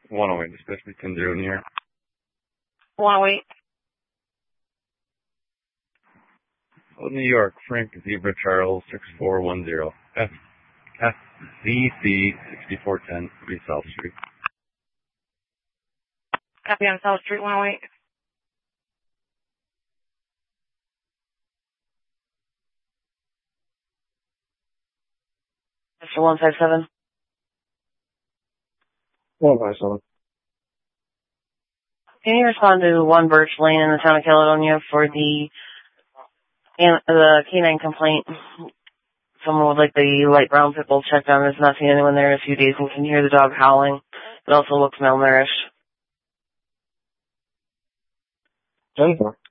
108, especially 10-0 in here. 108. Oh, New York, Frank Zebra Charles 6410. FCC 6410, South Street. Copy on South Street, 108. Mr. 157. 157. Can you respond to 1 Birch Lane in the town of Caledonia for the canine complaint? Someone would like the light brown pit bull checked on. There's not seen anyone there in a few days and can hear the dog howling. It also looks malnourished. 10-4.